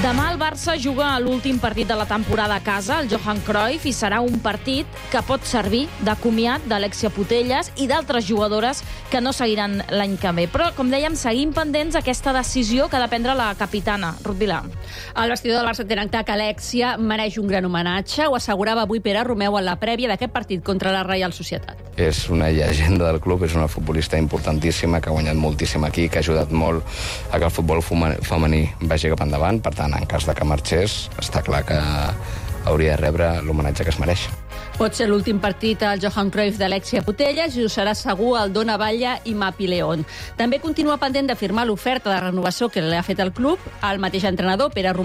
Demà el Barça juga a l'últim partit de la temporada a casa, el Johan Cruyff, i serà un partit que pot servir de comiat d'Alexia Putellas i d'altres jugadores que no seguiran l'any que ve. Però, com dèiem, seguim pendents aquesta decisió que ha de prendre la capitana, Ruth Vilà. El vestidor del Barça té clar que Alexia mereix un gran homenatge. Ho assegurava avui Pere Romeu en la prèvia d'aquest partit contra la Reial Societat. És una llegenda del club, és una futbolista importantíssima, que ha guanyat moltíssim aquí, que ha ajudat molt a que el futbol femení vagi cap endavant. Per tant, en cas de que marxés, està clar que hauria de rebre l'homenatge que es mereix. Pot ser l'últim partit al Johan Cruyff d'Alexia Putellas i ho serà segur el Dona Batlle i Mapi León. També continua pendent de firmar l'oferta de renovació que li ha fet el club al mateix entrenador, Pere Romeu.